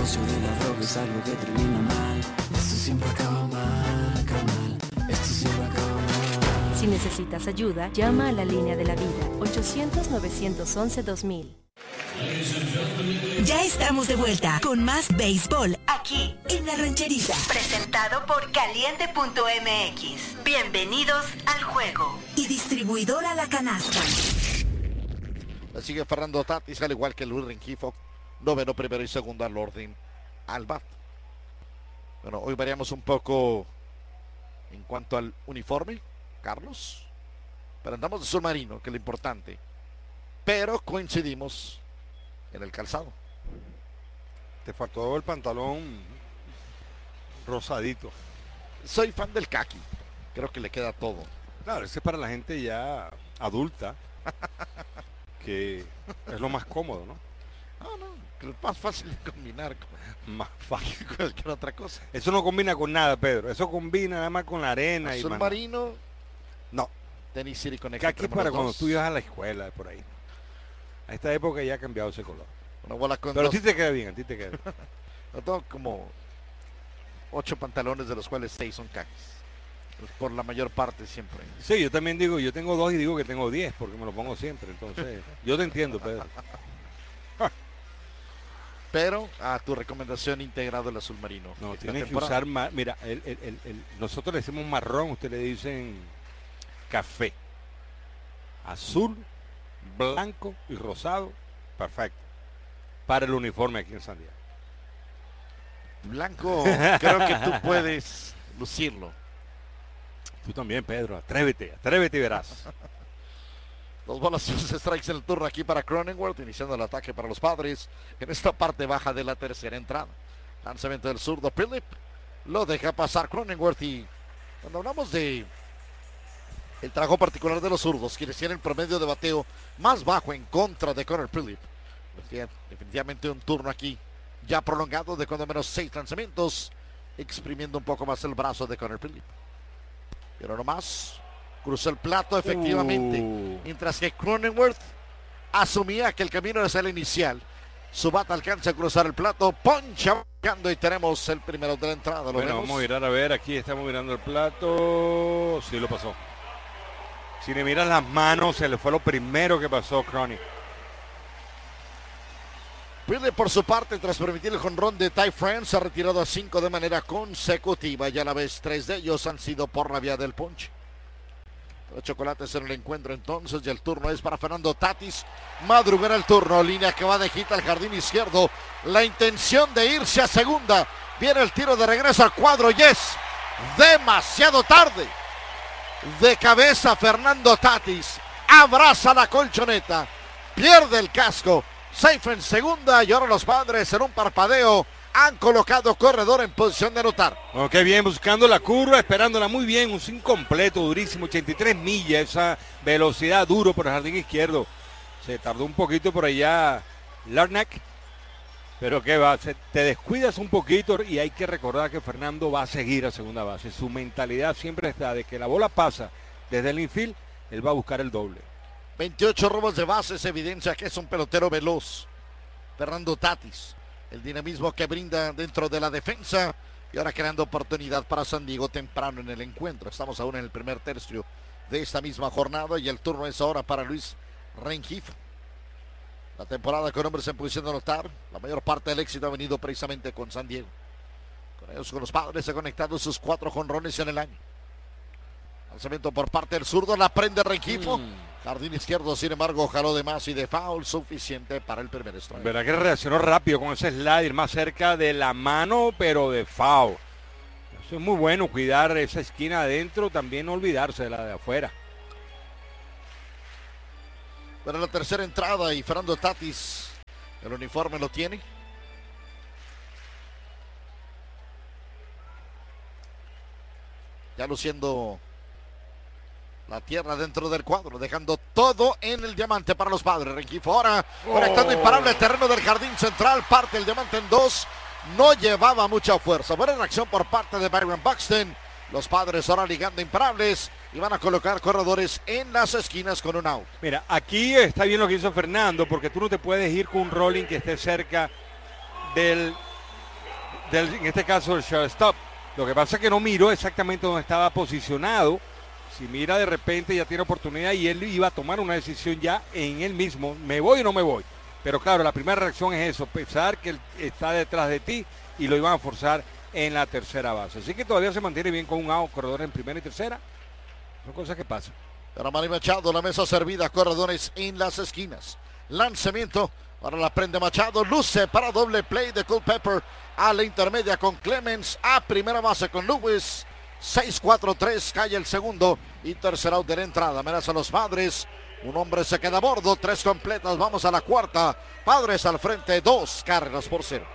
negocio de la droga es algo que termina mal. Esto siempre acaba mal, carnal. Esto siempre acaba mal. Si necesitas ayuda, llama a la línea de la vida, 800-911-2000. Ya estamos de vuelta con más béisbol aquí en La Rancherita. Presentado por Caliente.mx. Bienvenidos al juego. Y distribuidora La Canasta. Sigue Fernando Tatis, al igual que Luis Rengifo. Noveno, primero y segundo al orden al bat. Bueno, hoy variamos un poco en cuanto al uniforme, Carlos. Pero andamos de submarino, que es lo importante. Pero coincidimos en el calzado. Te faltó el pantalón rosadito. Soy fan del khaki. Creo que le queda todo. Claro, ese es para la gente ya adulta, que es lo más cómodo, ¿no? No, que es más fácil de combinar Más fácil. con cualquier otra cosa. Eso no combina con nada, Pedro. Eso combina nada más con la arena. Azul y más marino. No. Tenis City Connect. Khaki para cuando tú ibas a la escuela, por ahí. A esta época ya ha cambiado ese color. Una bola con Pero dos. a ti te queda bien, a ti te queda bien. Yo tengo como 8 pantalones, de los cuales 6 son khakis. Pues por la mayor parte siempre. Sí, yo también digo, yo tengo 2 y digo que tengo 10 porque me lo pongo siempre. Entonces, yo te entiendo, Pedro. Pero a tu recomendación, integrado el azul marino. No, esta tienes que temporada. usar más. Mira, nosotros le decimos marrón, ustedes le dicen café. Azul, blanco y rosado, perfecto. Para el uniforme aquí en San Diego. Blanco, creo que tú puedes lucirlo. Tú también, Pedro, atrévete y verás. 2 bolas y 2 strikes en el turno aquí para Cronenworth, iniciando el ataque para los Padres en esta parte baja de la tercera entrada. Lanzamiento del zurdo Philip, lo deja pasar Cronenworth. Y cuando hablamos de el trabajo particular de los zurdos, quienes tienen el promedio de bateo más bajo en contra de Connor Philip, definitivamente un turno aquí ya prolongado de cuando menos 6 lanzamientos, exprimiendo un poco más el brazo de Connor Philip. Pero nomás cruzó el plato efectivamente, mientras que Cronenworth asumía que el camino era el inicial. Su bata alcanza a cruzar el plato, poncha y tenemos el primero de la entrada. Bueno, vamos a mirar a ver, aquí estamos mirando el plato. Sí, lo pasó. Si le miras las manos, se le fue lo primero que pasó, Crony. Philip, por su parte, tras permitir el jonrón de Ty France, ha retirado a 5 de manera consecutiva y a la vez 3 de ellos han sido por la vía del ponche. Los chocolates en el encuentro entonces, y el turno es para Fernando Tatis. Madruga en el turno, línea que va de hit al jardín izquierdo. La intención de irse a segunda. Viene el tiro de regreso al cuadro y es demasiado tarde. De cabeza Fernando Tatis, abraza la colchoneta, pierde el casco. Safe en segunda y ahora los Padres en un parpadeo han colocado corredor en posición de anotar. Bueno, qué bien, buscando la curva, esperándola muy bien, un swing completo, durísimo, 83 millas, esa velocidad duro por el jardín izquierdo. Se tardó un poquito por allá Larnack, pero qué va, te descuidas un poquito y hay que recordar que Fernando va a seguir a segunda base. Su mentalidad siempre está de que la bola pasa desde el infield, él va a buscar el doble. 28 robos de bases, evidencia que es un pelotero veloz. Fernando Tatis, el dinamismo que brinda dentro de la defensa y ahora creando oportunidad para San Diego temprano en el encuentro. Estamos aún en el primer tercio de esta misma jornada y el turno es ahora para Luis Rengifo. La temporada con hombres en posición de anotar, la mayor parte del éxito ha venido precisamente con San Diego. Con ellos, con los Padres, ha conectado sus 4 jonrones en el año. Lanzamiento por parte del zurdo, la prende Rengifo. Jardín izquierdo, sin embargo, jaló de más y de foul, suficiente para el primer strike. Verá que reaccionó rápido con ese slider más cerca de la mano, pero de foul. Eso es muy bueno, cuidar esa esquina adentro, también no olvidarse de la de afuera. Bueno, la tercera entrada y Fernando Tatis, el uniforme lo tiene. Ya luciendo la tierra dentro del cuadro, dejando todo en el diamante para los Padres. Rengifo ahora conectando imparable el terreno del jardín central, parte el diamante en 2. No llevaba mucha fuerza. Buena reacción por parte de Byron Buxton. Los Padres ahora ligando imparables y van a colocar corredores en las esquinas con un out. Mira, aquí está bien lo que hizo Fernando, porque tú no te puedes ir con un rolling que esté cerca del en este caso el shortstop. Lo que pasa es que no miró exactamente dónde estaba posicionado. Si mira de repente ya tiene oportunidad y él iba a tomar una decisión ya en él mismo. ¿Me voy o no me voy? Pero claro, la primera reacción es eso, pensar que él está detrás de ti y lo iban a forzar en la tercera base. Así que todavía se mantiene bien con un out, corredor en primera y tercera. Son cosas que pasan. Para Manny Machado, la mesa servida, corredores en las esquinas. Lanzamiento para la prende Machado, luce para doble play de Culpepper a la intermedia con Clemens, a primera base con Lewis. 6-4-3, cae el segundo y tercer out de la entrada. Amenaza a los Padres. Un hombre se queda a bordo, 3 completas, vamos a la cuarta. Padres al frente, 2 carreras por 0.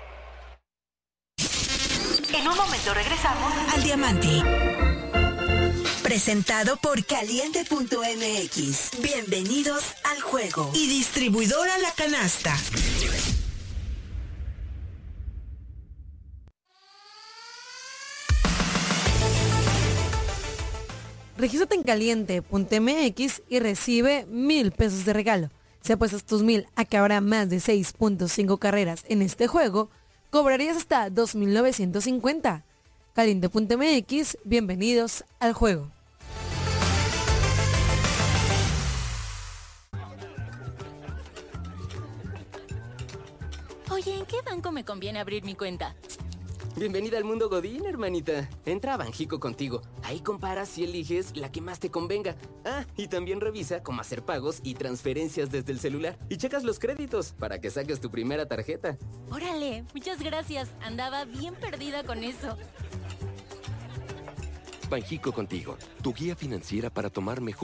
En un momento regresamos al Diamante. Presentado por Caliente.mx. Bienvenidos al juego. Y distribuidora La Canasta. Regístrate en Caliente.mx y recibe 1,000 pesos de regalo. Si apuestas tus 1,000 a que habrá más de 6.5 carreras en este juego, cobrarías hasta 2,950. Caliente.mx, bienvenidos al juego. Oye, ¿en qué banco me conviene abrir mi cuenta? Bienvenida al mundo Godín, hermanita. Entra a Banjico Contigo. Ahí comparas y eliges la que más te convenga. Ah, y también revisa cómo hacer pagos y transferencias desde el celular. Y checas los créditos para que saques tu primera tarjeta. Órale, muchas gracias. Andaba bien perdida con eso. Banjico Contigo, tu guía financiera para tomar mejor